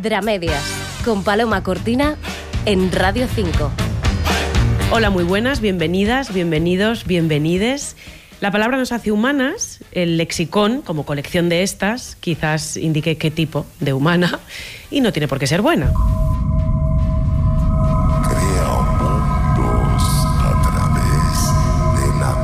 Dramedias, con Paloma Cortina en Radio 5. Hola, muy buenas, bienvenidas, bienvenidos, bienvenides. La palabra nos hace humanas, el lexicón, como colección de estas, quizás indique qué tipo de humana, y no tiene por qué ser buena. Crea mundos a través de la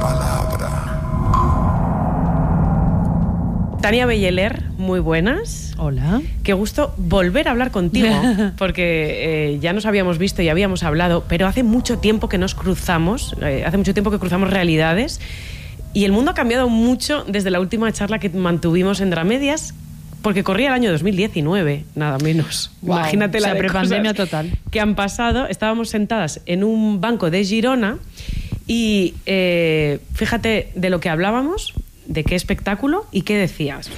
palabra. Tania Belleler, muy buenas. Hola. Qué gusto volver a hablar contigo, porque ya nos habíamos visto y habíamos hablado, pero hace mucho tiempo que nos cruzamos, hace mucho tiempo que cruzamos realidades, y el mundo ha cambiado mucho desde la última charla que mantuvimos en Dramedias, porque corría el año 2019, nada menos. Wow. Imagínate la de prepandemia cosas total que han pasado. Estábamos sentadas en un banco de Girona y fíjate de lo que hablábamos, de qué espectáculo y qué decías.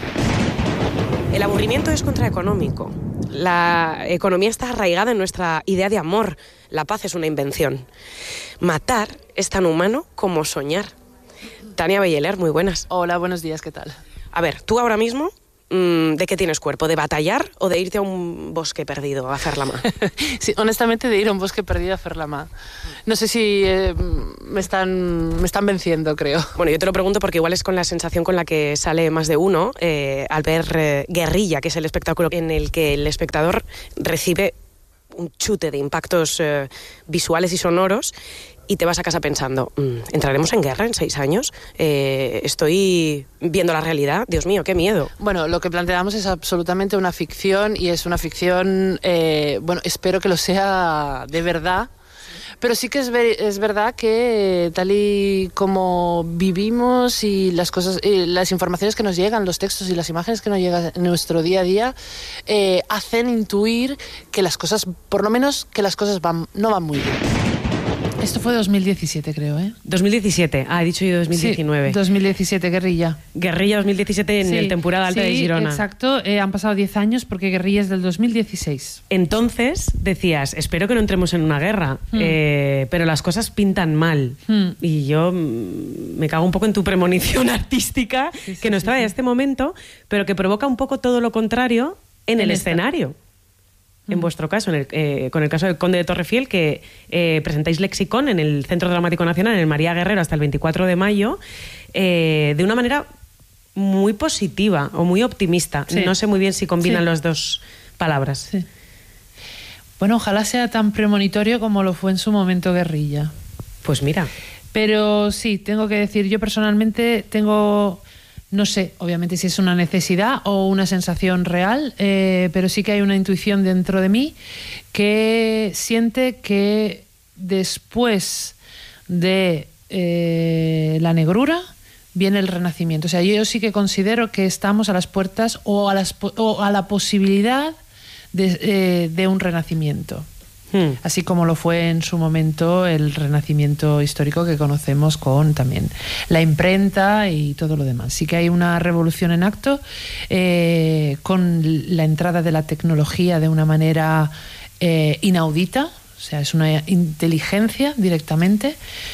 El aburrimiento es contraeconómico. La economía está arraigada en nuestra idea de amor. La paz es una invención. Matar es tan humano como soñar. Tania Belleler, muy buenas. Hola, buenos días, ¿qué tal? A ver, tú ahora mismo, ¿de qué tienes cuerpo? ¿De batallar o de irte a un bosque perdido a hacer la ma? Sí, honestamente, de ir a un bosque perdido a hacer la ma. No sé si me están venciendo, creo. Bueno, yo te lo pregunto porque igual es con la sensación con la que sale más de uno al ver Guerrilla, que es el espectáculo en el que el espectador recibe un chute de impactos visuales y sonoros, y te vas a casa pensando, ¿entraremos en guerra en 6 años? Estoy viendo la realidad. Dios mío, qué miedo. Bueno, lo que planteamos es absolutamente una ficción, y es una ficción, bueno, espero que lo sea de verdad. Pero sí que es verdad que tal y como vivimos y las cosas, las informaciones que nos llegan, los textos y las imágenes que nos llegan en nuestro día a día, hacen intuir que las cosas, por lo menos que las cosas no van muy bien. Esto fue 2017, creo, ¿eh? 2017, he dicho yo 2019. Sí, 2017, Guerrilla. Guerrilla 2017 en el Temporada Alta de Girona. Exacto, han pasado 10 años porque Guerrilla es del 2016. Entonces decías, espero que no entremos en una guerra, pero las cosas pintan mal. Y yo me cago un poco en tu premonición artística, que nos trae a este momento, pero que provoca un poco todo lo contrario en el escenario. En vuestro caso, con el caso del Conde de Torrefiel, que presentáis Lexicón en el Centro Dramático Nacional, en el María Guerrero, hasta el 24 de mayo, de una manera muy positiva o muy optimista. Sí. No sé muy bien si combinan las dos palabras. Sí. Bueno, ojalá sea tan premonitorio como lo fue en su momento Guerrilla. Pues mira. Pero sí, tengo que decir, yo personalmente tengo... No sé, obviamente, si es una necesidad o una sensación real, pero sí que hay una intuición dentro de mí que siente que después de la negrura viene el renacimiento. O sea, yo sí que considero que estamos a las puertas o a la posibilidad de un renacimiento. Así como lo fue en su momento el renacimiento histórico que conocemos con también la imprenta y todo lo demás. Sí que hay una revolución en acto con la entrada de la tecnología de una manera inaudita, o sea, es una inteligencia directamente.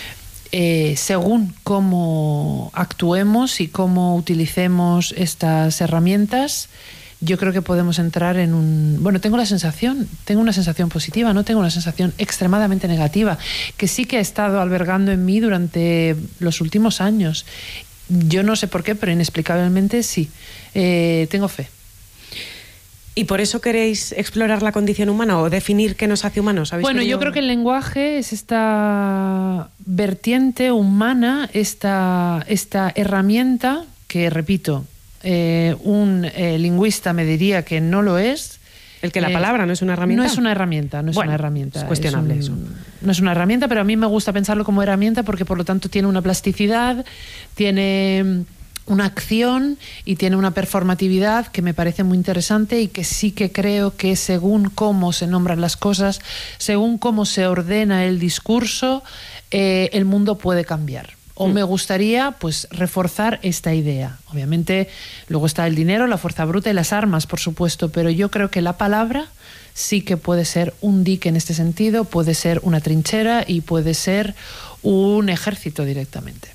Según cómo actuemos y cómo utilicemos estas herramientas, yo creo que podemos entrar en un... Bueno, tengo una sensación positiva, no tengo una sensación extremadamente negativa, que sí que ha estado albergando en mí durante los últimos años. Yo no sé por qué, pero inexplicablemente sí. Tengo fe. ¿Y por eso queréis explorar la condición humana o definir qué nos hace humanos? Bueno, yo creo que el lenguaje es esta vertiente humana, esta herramienta que, repito, un lingüista me diría que no lo es. ¿El que la palabra no es una herramienta? No es una herramienta, no es una herramienta. Es cuestionable eso. No es una herramienta, pero a mí me gusta pensarlo como herramienta porque por lo tanto tiene una plasticidad, tiene una acción y tiene una performatividad que me parece muy interesante y que sí que creo que según cómo se nombran las cosas, según cómo se ordena el discurso, el mundo puede cambiar. O me gustaría pues reforzar esta idea. Obviamente luego está el dinero, la fuerza bruta y las armas, por supuesto, pero yo creo que la palabra sí que puede ser un dique en este sentido, puede ser una trinchera y puede ser un ejército directamente.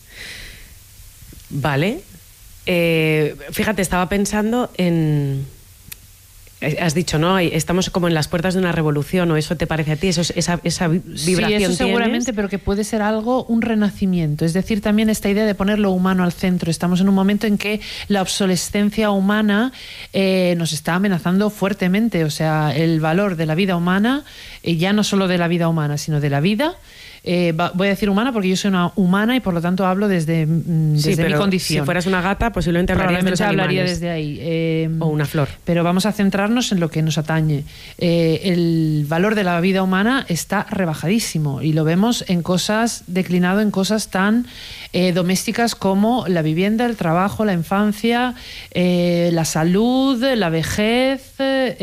Vale. Fíjate, estaba pensando en has dicho, ¿no? Estamos como en las puertas de una revolución, ¿o eso te parece a ti? Esa vibración sí, eso seguramente, tienes. pero que puede ser algo, un renacimiento. Es decir, también esta idea de poner lo humano al centro. Estamos en un momento en que la obsolescencia humana nos está amenazando fuertemente. O sea, el valor de la vida humana, ya no solo de la vida humana, sino de la vida. Voy a decir humana porque yo soy una humana y por lo tanto hablo desde mi condición. Si fueras una gata, posiblemente hablaría desde ahí. O una flor. Pero vamos a centrarnos en lo que nos atañe. El valor de la vida humana está rebajadísimo y lo vemos en cosas, declinado en cosas tan domésticas como la vivienda, el trabajo, la infancia, la salud, la vejez,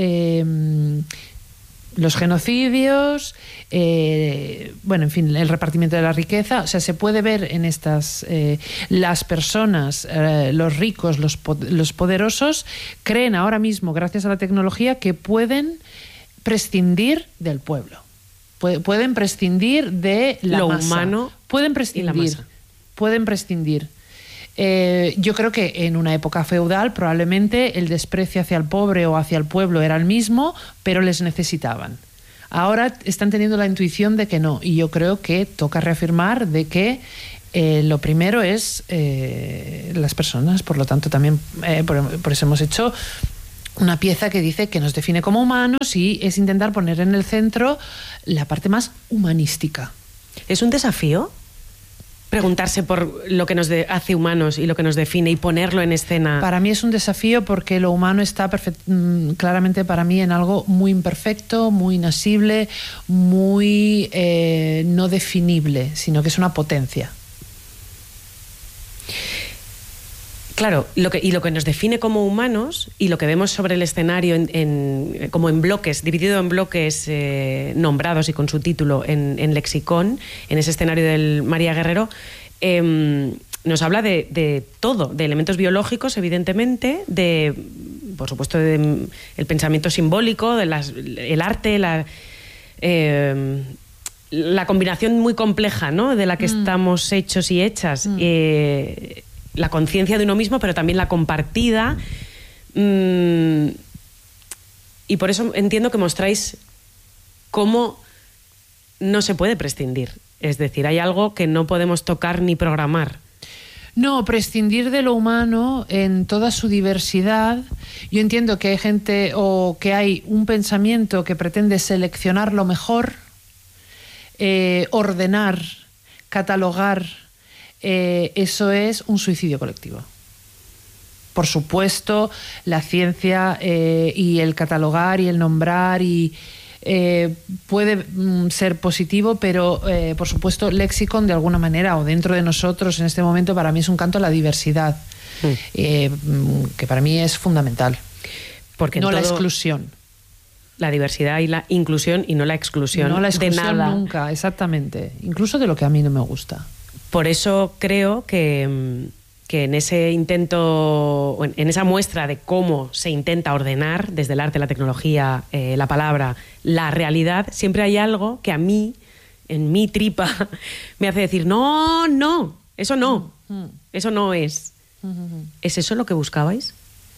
los genocidios, bueno, en fin, el repartimiento de la riqueza. O sea, se puede ver en estas las personas, los ricos, los poderosos, creen ahora mismo, gracias a la tecnología, que pueden prescindir del pueblo. Pueden prescindir de la lo masa. humano pueden y prescindir. la masa. Pueden prescindir. Yo creo que en una época feudal probablemente el desprecio hacia el pobre o hacia el pueblo era el mismo, pero les necesitaban. Ahora están teniendo la intuición de que no, y yo creo que toca reafirmar de que lo primero es las personas. Por lo tanto también por eso hemos hecho una pieza que dice que nos define como humanos y es intentar poner en el centro la parte más humanística. ¿Es un desafío preguntarse por lo que nos hace humanos y lo que nos define y ponerlo en escena? Para mí es un desafío porque lo humano está claramente para mí en algo muy imperfecto, muy inasible, muy no definible, sino que es una potencia. Claro, lo que nos define como humanos y lo que vemos sobre el escenario como en bloques, dividido en bloques nombrados y con su título en lexicón, en ese escenario del María Guerrero, nos habla de todo, de elementos biológicos, evidentemente, por supuesto, el pensamiento simbólico, el arte, la combinación muy compleja, ¿no?, de la que estamos hechos y hechas. La conciencia de uno mismo, pero también la compartida. Y por eso entiendo que mostráis cómo no se puede prescindir. Es decir, hay algo que no podemos tocar ni programar. No, prescindir de lo humano en toda su diversidad. Yo entiendo que hay gente o que hay un pensamiento que pretende seleccionar lo mejor, ordenar, catalogar. Eso es un suicidio colectivo. Por supuesto, la ciencia y el catalogar y el nombrar puede ser positivo, pero por supuesto Lexicon de alguna manera, o dentro de nosotros en este momento, para mí es un canto a la diversidad, que para mí es fundamental. Porque no la exclusión. La diversidad y la inclusión y no la exclusión. No la exclusión de nada. Nunca, exactamente. Incluso de lo que a mí no me gusta. Por eso creo que en ese intento, en esa muestra de cómo se intenta ordenar desde el arte, la tecnología, la palabra, la realidad, siempre hay algo que a mí, en mi tripa, me hace decir, no, eso no es. ¿Es eso lo que buscabais?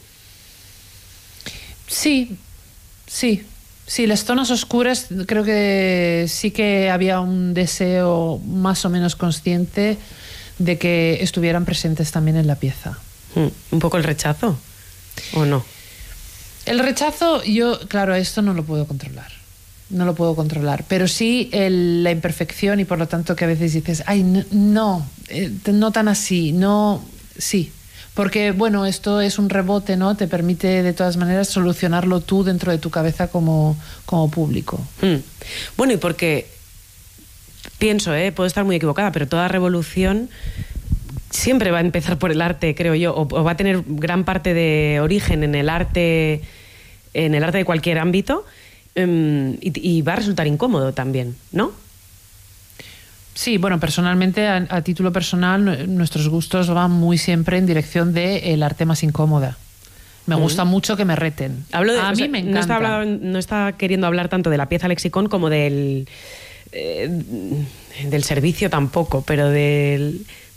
Sí, las zonas oscuras, creo que sí que había un deseo más o menos consciente de que estuvieran presentes también en la pieza. ¿Un poco el rechazo? ¿O no? El rechazo, claro, esto no lo puedo controlar. No lo puedo controlar. Pero sí la imperfección y por lo tanto que a veces dices, ay, no tan así, no, sí. Porque, bueno, esto es un rebote, ¿no? Te permite, de todas maneras, solucionarlo tú dentro de tu cabeza como público. Bueno, y porque pienso, puedo estar muy equivocada, pero toda revolución siempre va a empezar por el arte, creo yo, o va a tener gran parte de origen en el arte de cualquier ámbito, y va a resultar incómodo también, ¿no? Sí, bueno, personalmente, a título personal, nuestros gustos van muy siempre en dirección del arte más incómoda. Me gusta mucho que me reten. A mí me encanta. No está queriendo hablar tanto de la pieza lexicón como del servicio tampoco, pero de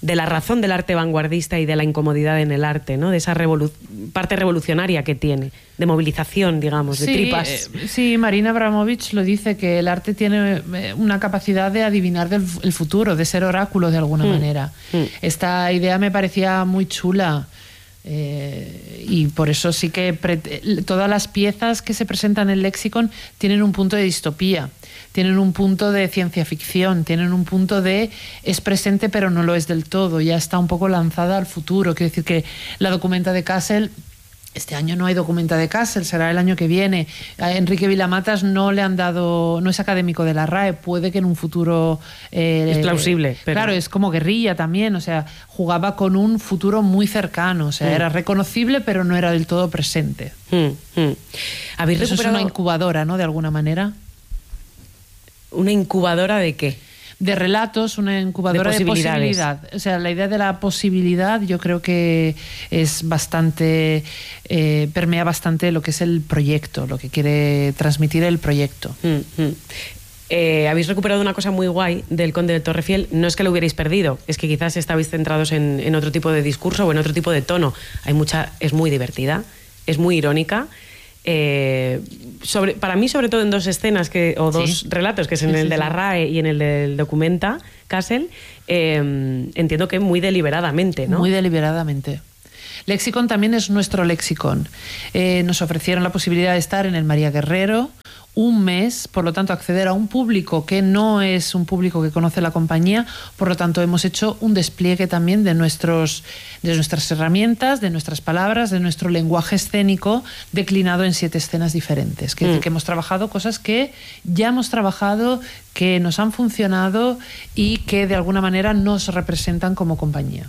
de la razón del arte vanguardista y de la incomodidad en el arte, ¿no? De esa parte revolucionaria que tiene, de movilización, digamos, de tripas. Sí, Marina Abramovich lo dice, que el arte tiene una capacidad de adivinar el futuro, de ser oráculo de alguna manera. Esta idea me parecía muy chula. Y por eso sí que todas las piezas que se presentan en el Lexicon tienen un punto de distopía, tienen un punto de ciencia ficción, tienen un punto de es presente pero no lo es del todo, ya está un poco lanzada al futuro. Quiero decir que la documenta de Kassel, este año no hay documenta de Kassel, será el año que viene. A Enrique Vilamatas no le han dado, no es académico de la RAE, puede que en un futuro... es plausible. Pero... Claro, es como guerrilla también, o sea, jugaba con un futuro muy cercano, o sea, era reconocible pero no era del todo presente. ¿Habéis Eso recuperado... es una incubadora, ¿no? De alguna manera. ¿Una incubadora de qué? De relatos, una incubadora de posibilidad. O sea, la idea de la posibilidad yo creo que es bastante, permea bastante lo que es el proyecto, lo que quiere transmitir el proyecto. Habéis recuperado una cosa muy guay del Conde de Torrefiel. No es que lo hubierais perdido, es que quizás estabais centrados en otro tipo de discurso o en otro tipo de tono. Es muy divertida, es muy irónica. Para mí, sobre todo en dos escenas dos relatos, que es en el de la RAE y en el del documenta Kassel, entiendo que muy deliberadamente, ¿no? Muy deliberadamente. Lexicon también es nuestro Lexicon. Nos ofrecieron la posibilidad de estar en el María Guerrero un mes, por lo tanto acceder a un público que no es un público que conoce la compañía, por lo tanto hemos hecho un despliegue también de nuestras herramientas, de nuestras palabras, de nuestro lenguaje escénico declinado en 7 escenas diferentes. Quiere decir que hemos trabajado cosas que ya hemos trabajado, que nos han funcionado y que de alguna manera nos representan como compañía.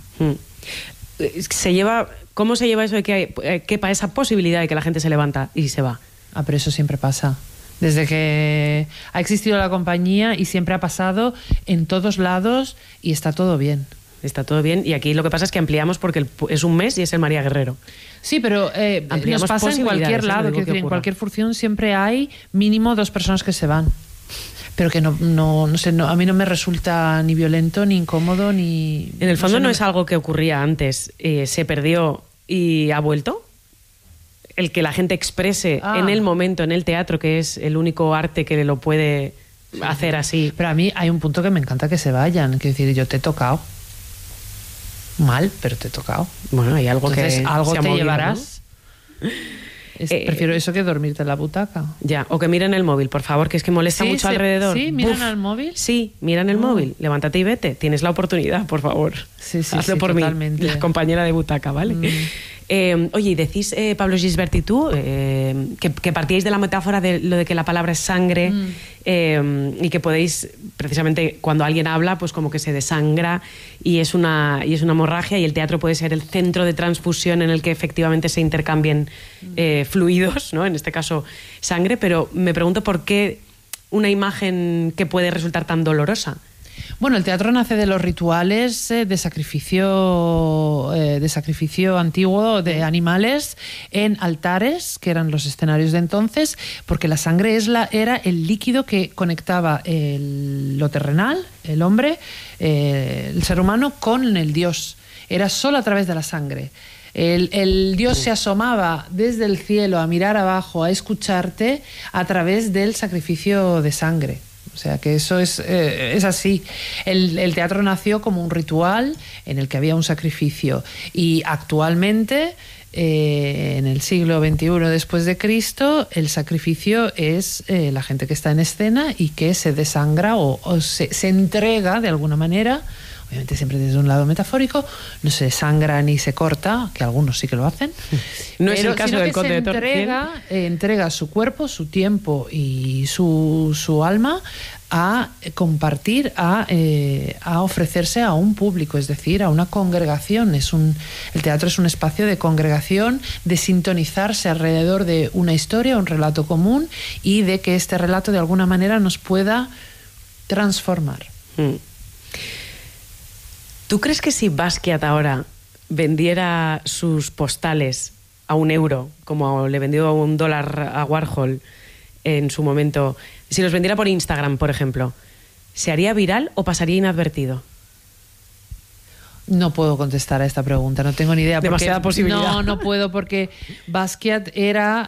¿Cómo se lleva eso de que quepa esa posibilidad de que la gente se levanta y se va? Pero eso siempre pasa. Desde que ha existido la compañía y siempre ha pasado en todos lados y está todo bien. Está todo bien, y aquí lo que pasa es que ampliamos porque es un mes y es el María Guerrero. Sí, pero nos pasa en cualquier lado, quiero decir, en cualquier función siempre hay mínimo 2 personas que se van. Pero que no sé, a mí no me resulta ni violento, ni incómodo, ni... En el fondo no es algo que ocurría antes, se perdió y ha vuelto. El que la gente exprese en el momento, en el teatro, que es el único arte que lo puede hacer así. Pero a mí hay un punto que me encanta que se vayan. Quiero decir, yo te he tocado. Mal, pero te he tocado. Bueno, hay algo. Entonces, que algo se te movido, llevarás. ¿No? Prefiero eso que dormirte en la butaca. Ya, o que miren el móvil, por favor, que es que molesta mucho alrededor. ¿Sí? ¿Miran al móvil? Sí, miran el móvil. Levántate y vete. Tienes la oportunidad, por favor. Hazlo por totalmente. mí, la compañera de butaca, ¿vale? Oye, y decís, Pablo Gisbert y tú, que partíais de la metáfora de lo de que la palabra es sangre y que podéis, precisamente cuando alguien habla, pues como que se desangra y es una hemorragia, y el teatro puede ser el centro de transfusión en el que efectivamente se intercambien fluidos, ¿no? En este caso sangre, pero me pregunto por qué una imagen que puede resultar tan dolorosa. Bueno, el teatro nace de los rituales de sacrificio antiguo de animales en altares, que eran los escenarios de entonces, porque la sangre era el líquido que conectaba lo terrenal, el hombre, el ser humano, con el Dios. Era solo a través de la sangre. El Dios se asomaba desde el cielo a mirar abajo, a escucharte a través del sacrificio de sangre. O sea que eso es así. El teatro nació como un ritual en el que había un sacrificio, y actualmente, en el siglo XXI después de Cristo, el sacrificio es la gente que está en escena y que se desangra o se entrega de alguna manera. Obviamente siempre desde un lado metafórico, no se sangra ni se corta, que algunos sí que lo hacen. No es el caso del Conde de Torrefiel. Entrega su cuerpo, su tiempo y su alma a compartir, a ofrecerse a un público, es decir, a una congregación. El teatro es un espacio de congregación, de sintonizarse alrededor de una historia, un relato común, y de que este relato de alguna manera nos pueda transformar. ¿Tú crees que si Basquiat ahora vendiera sus postales a €1, como le vendió $1 a Warhol en su momento, si los vendiera por Instagram, por ejemplo, ¿se haría viral o pasaría inadvertido? No puedo contestar a esta pregunta, no tengo ni idea. Demasiada posibilidad. No puedo, porque Basquiat era...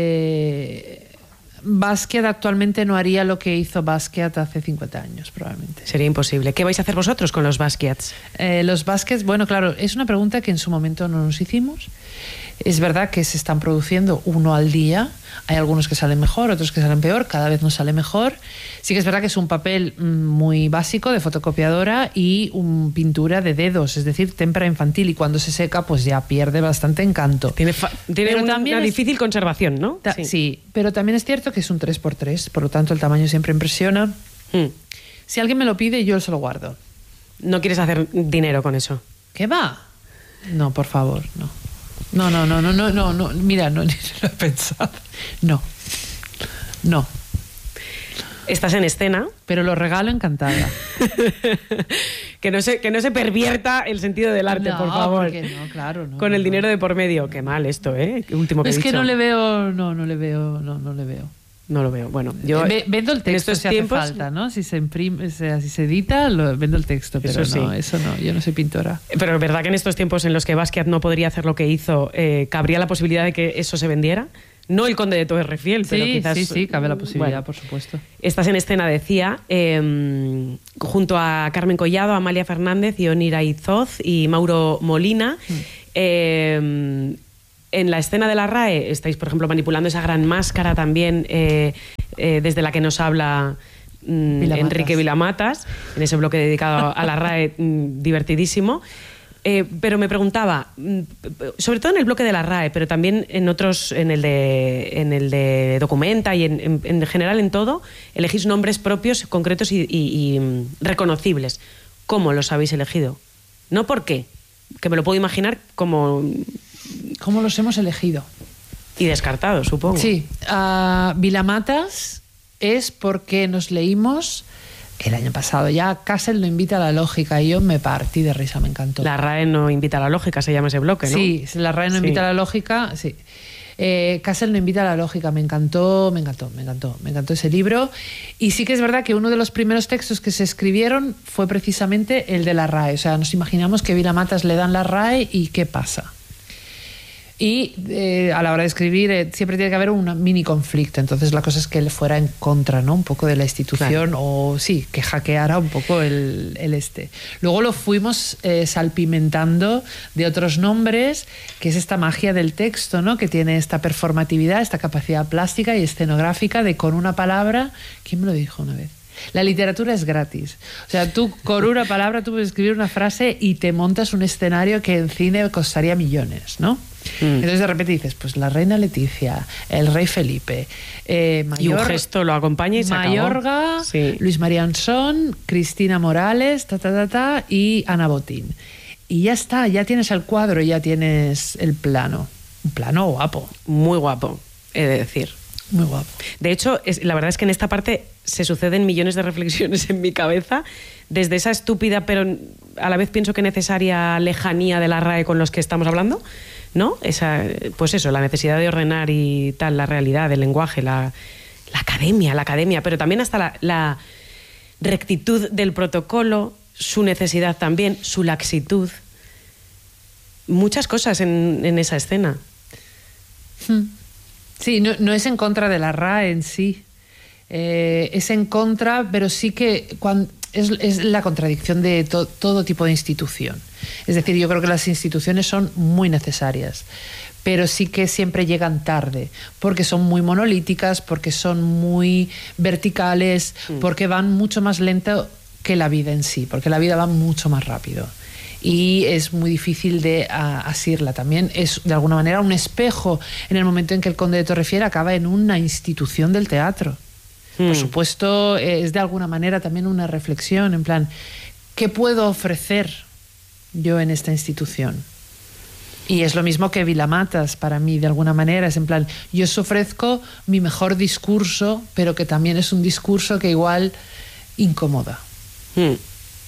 Basquiat actualmente no haría lo que hizo Basquiat hace 50 años, probablemente. Sería imposible. ¿Qué vais a hacer vosotros con los Basquiats? Los Basquiats, bueno, claro, es una pregunta que en su momento no nos hicimos. Es verdad que se están produciendo uno al día. Hay algunos que salen mejor, otros que salen peor. Cada vez nos sale mejor. Sí que es verdad que es un papel muy básico de fotocopiadora y pintura de dedos, es decir, témpera infantil. Y cuando se seca, pues ya pierde bastante encanto. Tiene una difícil conservación, ¿no? Sí, pero también es cierto que es un 3x3, por lo tanto el tamaño siempre impresiona. Si alguien me lo pide, yo se lo guardo. ¿No quieres hacer dinero con eso? ¿Qué va? No, por favor, no. No, mira, no, ni lo he pensado. No. Estás en escena. Pero lo regalo encantada. que no se pervierta el sentido del arte, por favor. Porque no, claro. No, con el dinero de por medio. Qué mal esto, ¿eh? Último que he dicho. Es que no le veo. No le veo. No lo veo. Bueno, yo vendo el texto si hace falta, ¿no? Si se imprime, si se edita, vendo el texto, pero eso no, yo no soy pintora. Pero es verdad que en estos tiempos en los que Basquiat no podría hacer lo que hizo, ¿cabría la posibilidad de que eso se vendiera? No el Conde de Torrefiel, pero quizás... Sí, cabe la posibilidad, por supuesto. Estás en escena, decía, junto a Carmen Collado, Amalia Fernández, Ionira Izoz y Mauro Molina. En la escena de la RAE estáis, por ejemplo, manipulando esa gran máscara también desde la que nos habla Enrique Vilamatas, en ese bloque dedicado a la RAE divertidísimo. Pero me preguntaba, sobre todo en el bloque de la RAE, pero también en otros, en el de Documenta y en general en todo, elegís nombres propios, concretos y reconocibles. ¿Cómo los habéis elegido? No por qué, que me lo puedo imaginar como... ¿Cómo los hemos elegido? Y descartado, supongo. Sí. Vilamatas es porque nos leímos el año pasado ya Castle no invita a la lógica y yo me partí de risa, me encantó. La RAE no invita a la lógica, se llama ese bloque, ¿no? Sí, la RAE no invita a la lógica, sí. Castle no invita a la lógica, me encantó ese libro. Y sí que es verdad que uno de los primeros textos que se escribieron fue precisamente el de la RAE. O sea, nos imaginamos que Vilamatas le dan la RAE y ¿qué pasa? Y a la hora de escribir siempre tiene que haber un mini conflicto. Entonces la cosa es que él fuera en contra, ¿no? Un poco de la institución, claro. O sí, que hackeara un poco el este. Luego lo fuimos salpimentando de otros nombres, que es esta magia del texto, ¿no? Que tiene esta performatividad, esta capacidad plástica y escenográfica de con una palabra... ¿Quién me lo dijo una vez? La literatura es gratis. O sea, tú con una palabra tú puedes escribir una frase y te montas un escenario que en cine costaría millones, ¿no? Entonces de repente dices, pues la reina Leticia, el rey Felipe, y un gesto lo acompaña y se Mayorga, sí. Luis María Ansón, Cristina Morales, y Ana Botín. Y ya está, ya tienes el cuadro, ya tienes el plano. Un plano guapo. Muy guapo, he de decir. Muy guapo. De hecho, la verdad es que en esta parte se suceden millones de reflexiones en mi cabeza, desde esa estúpida, pero a la vez pienso que necesaria lejanía de la RAE con los que estamos hablando, ¿no? Pues eso, la necesidad de ordenar y tal, la realidad, el lenguaje, la academia, pero también hasta la rectitud del protocolo, su necesidad también, su laxitud. Muchas cosas en esa escena. Sí, no es en contra de la RAE en sí. Es en contra, pero sí que es la contradicción de todo tipo de institución. Es decir, yo creo que las instituciones son muy necesarias, pero sí que siempre llegan tarde, porque son muy monolíticas, porque son muy verticales, porque van mucho más lento que la vida en sí, porque la vida va mucho más rápido. Y es muy difícil de asirla. También es, de alguna manera, un espejo en el momento en que el Conde de Torrefiel acaba en una institución del teatro. Por supuesto, es de alguna manera también una reflexión, en plan, ¿qué puedo ofrecer yo en esta institución? Y es lo mismo que Vilamatas para mí, de alguna manera, es en plan, yo os ofrezco mi mejor discurso, pero que también es un discurso que igual incomoda.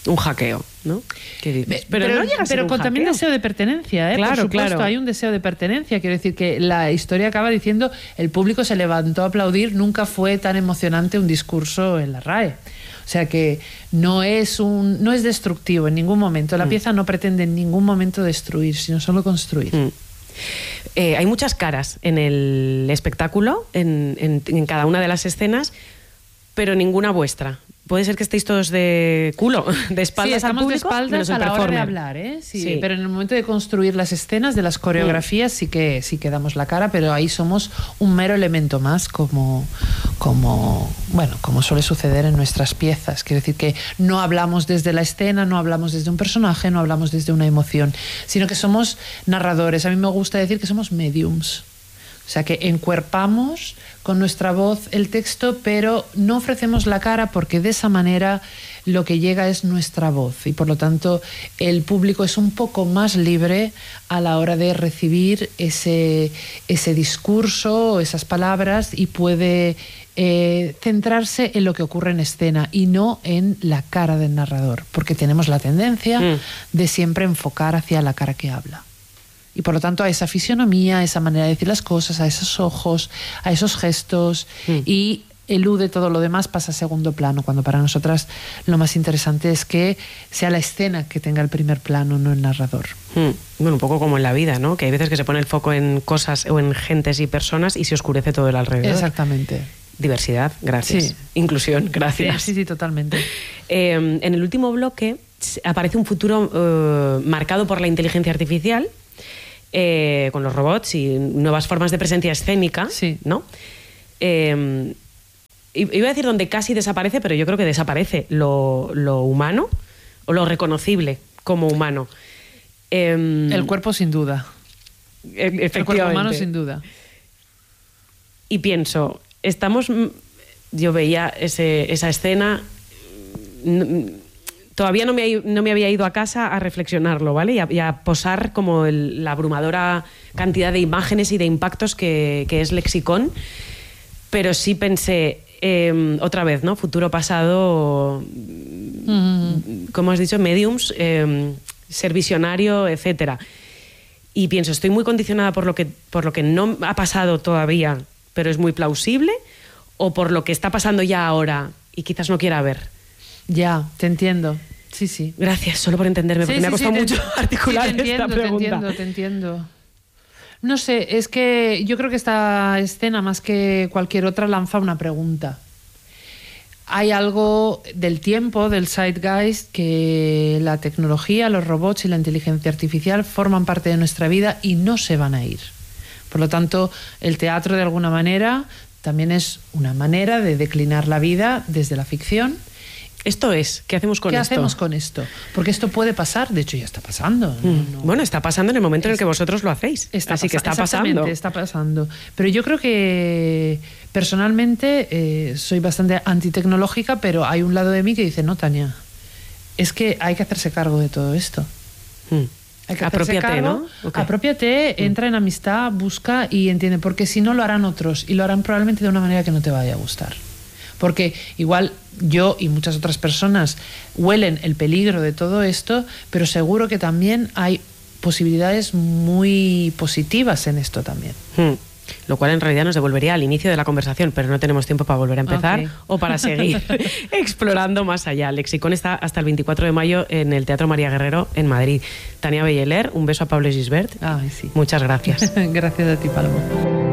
un hackeo, ¿no? ¿Qué dices? Pero no llega a ser un con también hackeo. deseo de pertenencia, ¿eh? Claro, por supuesto, claro. hay un deseo de pertenencia. Quiero decir que la historia acaba diciendo el público se levantó a aplaudir, nunca fue tan emocionante un discurso en la RAE. O sea que no es destructivo en ningún momento. La pieza no pretende en ningún momento destruir, sino solo construir. Hay muchas caras en el espectáculo, en cada una de las escenas, pero ninguna vuestra. Puede ser que estéis todos de culo, de espaldas al público. Sí, estamos de menos espaldas el a la hora de performer. hablar, ¿eh? Sí, Sí. pero en el momento de construir las escenas, de las coreografías, sí que damos la cara, pero ahí somos un mero elemento más, como suele suceder en nuestras piezas. Quiero decir que no hablamos desde la escena, no hablamos desde un personaje, no hablamos desde una emoción, sino que somos narradores. A mí me gusta decir que somos mediums. O sea, que encuerpamos con nuestra voz el texto, pero no ofrecemos la cara porque de esa manera lo que llega es nuestra voz y por lo tanto el público es un poco más libre a la hora de recibir ese discurso, esas palabras y puede centrarse en lo que ocurre en escena y no en la cara del narrador, porque tenemos la tendencia de siempre enfocar hacia la cara que habla. Y por lo tanto a esa fisionomía, a esa manera de decir las cosas, a esos ojos, a esos gestos y elude todo lo demás, pasa a segundo plano, cuando para nosotras lo más interesante es que sea la escena que tenga el primer plano, no el narrador. Bueno, un poco como en la vida, ¿no? Que hay veces que se pone el foco en cosas o en gentes y personas y se oscurece todo el alrededor. Exactamente. Diversidad, gracias. Sí. Inclusión, gracias. Sí, totalmente. En el último bloque aparece un futuro marcado por la inteligencia artificial, con los robots y nuevas formas de presencia escénica, Sí. ¿no? Iba a decir donde casi desaparece, pero yo creo que desaparece lo humano o lo reconocible como humano. El cuerpo sin duda. Efectivamente. El cuerpo humano sin duda. Y pienso, yo veía esa escena, todavía no me había ido a casa a reflexionarlo, ¿vale? Y a posar como la abrumadora cantidad de imágenes y de impactos que es Lexicon, pero sí pensé, otra vez, ¿no? Futuro, pasado, como has dicho, mediums, ser visionario, etcétera. Y pienso, estoy muy condicionada por lo que no ha pasado todavía, pero es muy plausible, o por lo que está pasando ya ahora y quizás no quiera ver. Ya, te entiendo. Sí. Gracias, solo por entenderme, porque me ha costado mucho articular esta pregunta. Te entiendo. No sé, es que yo creo que esta escena, más que cualquier otra, lanza una pregunta. Hay algo del tiempo, del zeitgeist, que la tecnología, los robots y la inteligencia artificial forman parte de nuestra vida y no se van a ir. Por lo tanto, el teatro, de alguna manera, también es una manera de declinar la vida desde la ficción. Esto es, ¿qué hacemos con esto? ¿Qué hacemos con esto? Porque esto puede pasar, de hecho ya está pasando. Bueno, está pasando en el momento en el que vosotros lo hacéis. Así que está pasando. Está pasando. Pero yo creo que personalmente soy bastante antitecnológica, pero hay un lado de mí que dice, no, Tania, es que hay que hacerse cargo de todo esto. Hay que apropiate, ¿no? Okay. Apropiate, entra en amistad, busca y entiende, porque si no lo harán otros y lo harán probablemente de una manera que no te vaya a gustar. Porque igual yo y muchas otras personas huelen el peligro de todo esto, pero seguro que también hay posibilidades muy positivas en esto también. Lo cual en realidad nos devolvería al inicio de la conversación, pero no tenemos tiempo para volver a empezar o para seguir explorando más allá. Lexicon está hasta el 24 de mayo en el Teatro María Guerrero en Madrid. Tania Belleler, un beso a Pablo Gisbert. Ay, sí. Muchas gracias. Gracias a ti, Paloma.